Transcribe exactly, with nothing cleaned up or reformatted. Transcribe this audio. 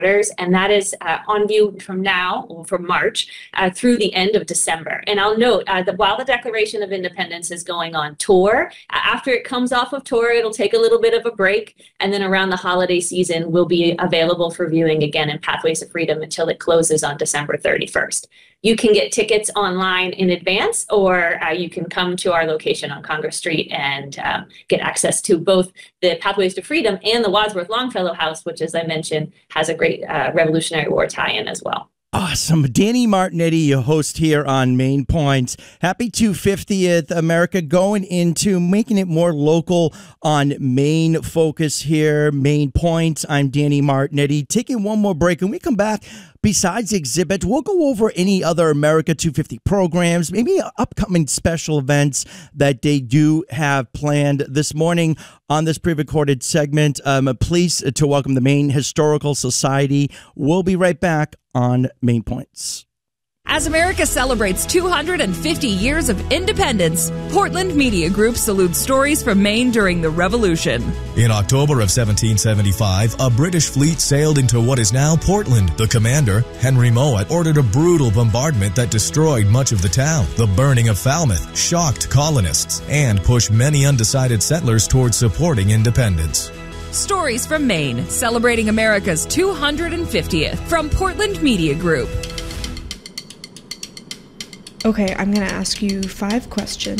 and that is uh, on view from now, or from March, uh, through the end of December. And I'll note uh, that while the Declaration of Independence is going on tour, uh, after it comes off of tour, it'll take a little bit of a break, and then around the holiday season will be available for viewing again in Pathways of Freedom until it closes on December thirty-first. You can get tickets online in advance, or uh, you can come to our location on Congress Street and um, get access to both the Pathways to Freedom and the Wadsworth Longfellow House, which, as I mentioned, has a great uh, Revolutionary War tie-in as well. Awesome. Danny Martinetti, your host here on Main Points. Happy two hundred fiftieth, America, going into making it more local on Main Focus here, Main Points. I'm Danny Martinetti. Taking one more break. When we come back, besides the exhibit, we'll go over any other America two fifty programs, maybe upcoming special events that they do have planned. This morning on this pre-recorded segment, I'm um, pleased to welcome the Maine Historical Society. We'll be right back on Main Points. As America celebrates two hundred fifty years of independence, Portland Media Group salutes stories from Maine during the Revolution. In October of seventeen seventy-five, a British fleet sailed into what is now Portland. The commander, Henry Mowat, ordered a brutal bombardment that destroyed much of the town. The burning of Falmouth shocked colonists and pushed many undecided settlers towards supporting independence. Stories from Maine, celebrating America's two hundred fiftieth, from Portland Media Group. Okay, I'm going to ask you five questions.